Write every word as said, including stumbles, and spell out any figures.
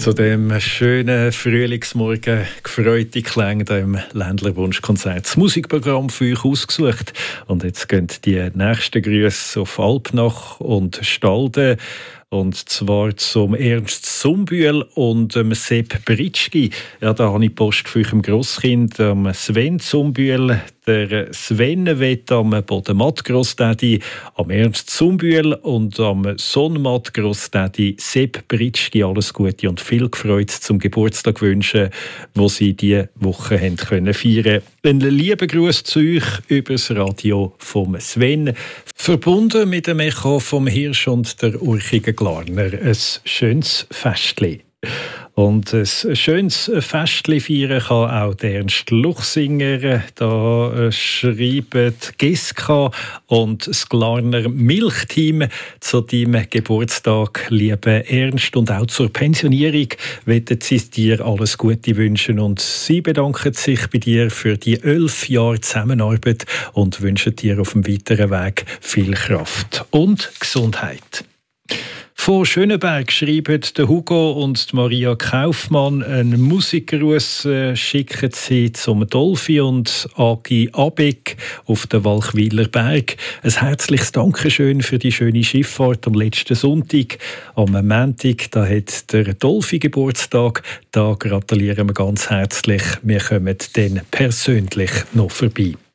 Zu dem schönen Frühlingsmorgen gefreute Klänge hier im Ländlerwunschkonzert. Das Musikprogramm für euch ausgesucht. Und jetzt gehen die nächsten Grüße auf Alpnach und Stalden. Und zwar zum Ernst Zumbühl und dem Sepp Britschgi. Ja, da habe ich Post für euch im Grosskind, am Sven Zumbühl. Der Sven wird am Bodenmatt Grossdaddy, am Ernst Zumbühl und am Sonnmatt Grossdaddy Sepp Britschgi alles Gute und viel Freude zum Geburtstag wünschen, wo sie diese Woche haben können feiern. Ein lieber Gruß zu euch über das Radio vom Sven. Verbunden mit dem Echo vom Hirsch und der urchigen Glarner. Ein schönes Festli. Und ein schönes Festli feiern kann auch der Ernst Luchsinger. Da schreiben Giska und das Glarner Milchteam zu deinem Geburtstag, lieber Ernst. Und auch zur Pensionierung wollen sie dir alles Gute wünschen. Und sie bedanken sich bei dir für die elf Jahre Zusammenarbeit und wünschen dir auf dem weiteren Weg viel Kraft und Gesundheit. Von Schöneberg schreiben der Hugo und die Maria Kaufmann einen Musikgruß, äh, schicken sie zum Dolphy und Agi Abig auf den Walchwiler Berg. Ein herzliches Dankeschön für die schöne Schifffahrt am letzten Sonntag. Am Montag, da hat der Dolphy Geburtstag. Da gratulieren wir ganz herzlich. Wir kommen dann persönlich noch vorbei.